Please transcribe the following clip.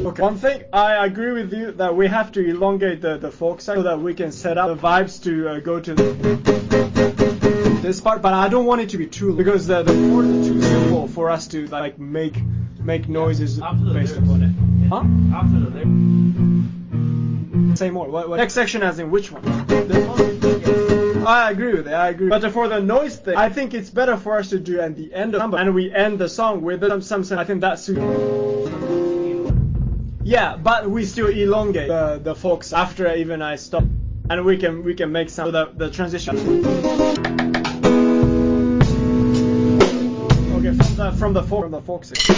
Okay. One thing, I agree with you that we have to elongate the folk section so that we can set up the vibes to go to this part, but I don't want it to be too long because the chords are too simple for us to like make noises based upon it. Huh? After the lyrics. Say more. What? Next section as in which one? This one? Yes. I agree with it. I agree. But for the noise thing, I think it's better for us to do at the end of the number, and we end the song with some. I think that suits. Yeah, but we still elongate the folks after even I stop, and we can make some the transition. Okay, from the folk section.